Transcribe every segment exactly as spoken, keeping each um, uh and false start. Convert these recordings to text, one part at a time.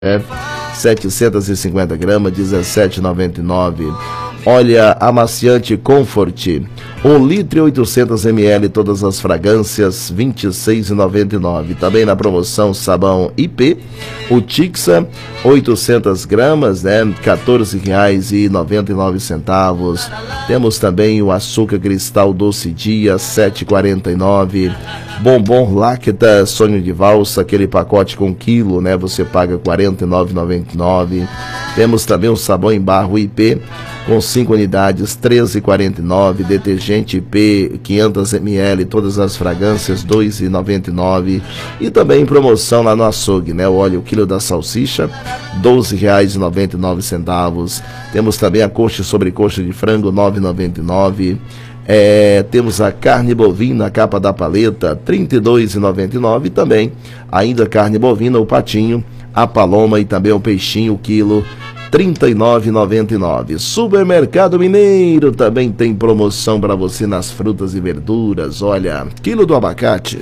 É, setecentos e cinquenta gramas, dezessete reais e noventa e nove centavos. Olha, amaciante Comfort, um litro e oitocentos mililitros, todas as fragrâncias, vinte e seis reais e noventa e nove centavos. Também na promoção, sabão I P, o Tixa, oitocentas gramas, né, quatorze reais e noventa e nove centavos. Temos também o açúcar cristal doce dia, sete reais e quarenta e nove centavos. Bombom Lacta, sonho de valsa, aquele pacote com quilo, né, você paga quarenta e nove reais e noventa e nove centavos. Temos também o sabão em barra I P, com cinco unidades, treze reais e quarenta e nove centavos. Detergente I P, quinhentos mililitros, todas as fragrâncias, dois reais e noventa e nove centavos. E também em promoção lá no açougue, né? O óleo quilo da salsicha, doze reais e noventa e nove centavos. Temos também a coxa sobre coxa de frango, nove reais e noventa e nove centavos. É, temos a carne bovina, a capa da paleta, trinta e dois reais e noventa e nove centavos. E também, ainda carne bovina, o patinho, a paloma e também o peixinho, o quilo, trinta e nove reais e noventa e nove centavos. Supermercado Mineiro também tem promoção para você nas frutas e verduras. Olha, quilo do abacate.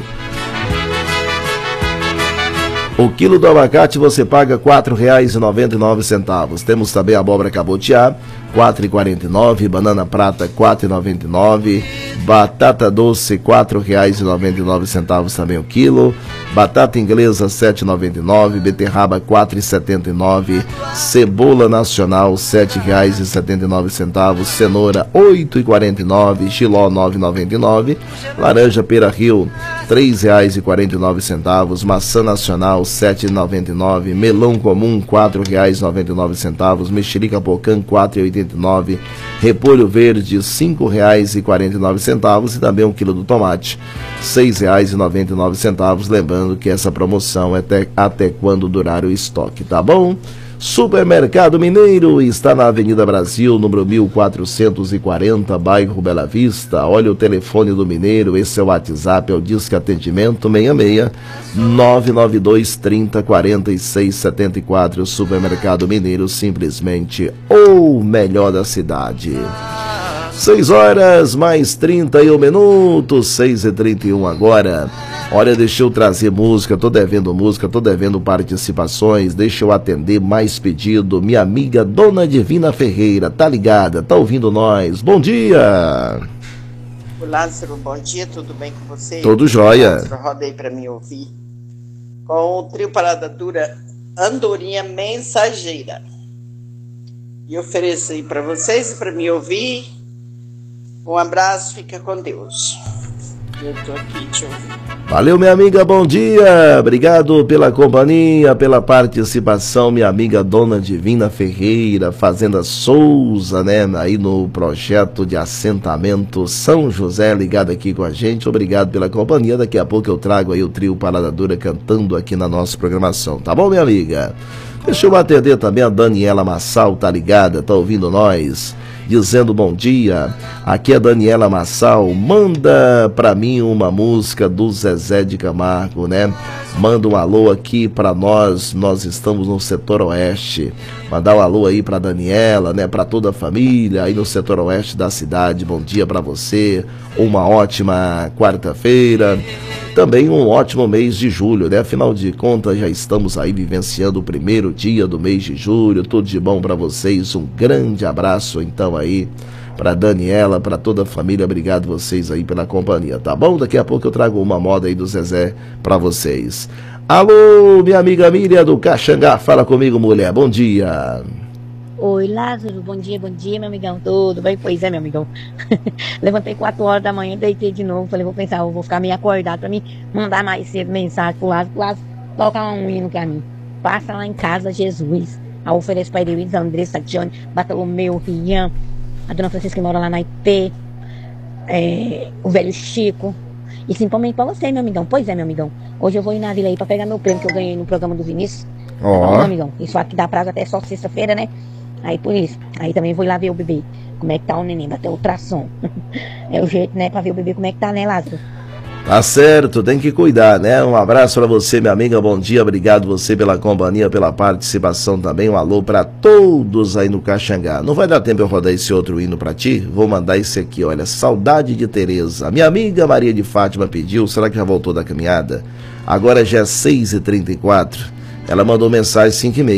O quilo do abacate você paga quatro reais e noventa e nove centavos. Temos também a abóbora cabotiá, quatro reais e quarenta e nove centavos. Banana prata, quatro reais e noventa e nove centavos. Batata doce, quatro reais e noventa e nove centavos também o quilo. Batata inglesa, sete reais e noventa e nove centavos. Beterraba, quatro reais e setenta e nove centavos. Cebola nacional, sete reais e setenta e nove centavos. Cenoura, oito reais e quarenta e nove centavos. Giló, nove reais e noventa e nove centavos. Laranja Pera Rio, três reais e quarenta e nove centavos. Maçã nacional, sete reais e noventa e nove centavos. Melão comum, quatro reais e noventa e nove centavos. Mexerica Pocã, quatro reais e oitenta e nove centavos. Repolho verde, cinco reais e quarenta e nove centavos. E também um quilo do tomate, seis reais e noventa e nove centavos. Lembrando que essa promoção é até, até quando durar o estoque, tá bom? Supermercado Mineiro está na Avenida Brasil, número mil quatrocentos e quarenta, bairro Bela Vista. Olha o telefone do Mineiro, esse é o WhatsApp, é o Disque Atendimento seis seis nove nove dois trinta quarenta e seis setenta e quatro. Supermercado Mineiro, simplesmente o melhor da cidade. seis horas mais trinta e um minutos, seis e trinta e um agora. Olha, deixa eu trazer música, tô devendo música, tô devendo participações, deixa eu atender mais pedido. Minha amiga Dona Divina Ferreira, tá ligada, tá ouvindo nós? Bom dia! O Lázaro, bom dia, tudo bem com você? Tudo jóia. Lázaro, roda aí pra mim ouvir. Com o trio Parada Dura, Andorinha Mensageira. E ofereço aí pra vocês e pra mim ouvir. Um abraço, fica com Deus. Eu tô aqui te ouvindo. Valeu, minha amiga, bom dia. Obrigado pela companhia, pela participação, minha amiga Dona Divina Ferreira, Fazenda Souza, né? Aí no projeto de assentamento São José, ligado aqui com a gente. Obrigado pela companhia. Daqui a pouco eu trago aí o trio Parada Dura cantando aqui na nossa programação, tá bom, minha amiga? Deixa eu atender também a Daniela Massal, tá ligada, tá ouvindo nós? Dizendo bom dia, aqui é Daniela Massal, manda pra mim uma música do Zezé de Camargo, né? Manda um alô aqui pra nós, nós estamos no setor oeste. Mandar um alô aí pra Daniela, né? Pra toda a família aí no setor oeste da cidade. Bom dia pra você, uma ótima quarta-feira. Também um ótimo mês de julho, né? Afinal de contas, já estamos aí vivenciando o primeiro dia do mês de julho. Tudo de bom para vocês. Um grande abraço, então, aí para Daniela, para toda a família. Obrigado vocês aí pela companhia, tá bom? Daqui a pouco eu trago uma moda aí do Zezé para vocês. Alô, minha amiga Miriam do Caxangá. Fala comigo, mulher. Bom dia. Oi, Lázaro, bom dia, bom dia, meu amigão, tudo bem? Pois é, meu amigão. Levantei quatro horas da manhã, deitei de novo, falei, vou pensar, eu vou ficar meio acordado pra mim mandar mais cedo mensagem pro Lázaro, pro Lázaro tocar um hino pra mim. Passa lá em casa, Jesus. Eu ofereço pra ele, Andressa, Johnny, Bartolomeu, Rian, a dona Francisca que mora lá na I P, é, o velho Chico, e principalmente pra você, meu amigão. Pois é, meu amigão. Hoje eu vou ir na vila aí pra pegar meu prêmio que eu ganhei no programa do Vinícius. Ó, oh. Tá bom, meu amigão? Isso aqui dá prazo até só sexta-feira, né? Aí por isso, aí também vou ir lá ver o bebê, como é que tá o neném, bater ultrassom. É o jeito, né, pra ver o bebê como é que tá, né, Lázaro? Tá certo, tem que cuidar, né? Um abraço pra você, minha amiga, bom dia, obrigado você pela companhia, pela participação também, um alô pra todos aí no Caxangá. Não vai dar tempo eu rodar esse outro hino pra ti? Vou mandar esse aqui, olha, Saudade de Tereza. Minha amiga Maria de Fátima pediu, será que já voltou da caminhada? Agora já é seis e trinta e quatro. Ela mandou mensagem cinco e meia.